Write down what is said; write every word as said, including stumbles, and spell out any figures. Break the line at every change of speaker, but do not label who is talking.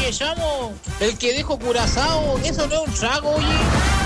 Oye, Chamo, el que dijo Curazao, eso no es un trago, oye.